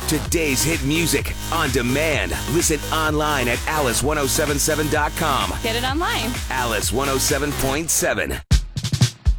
Today's hit music on demand. Listen online at alice1077.com. Get it online. Alice 107.7.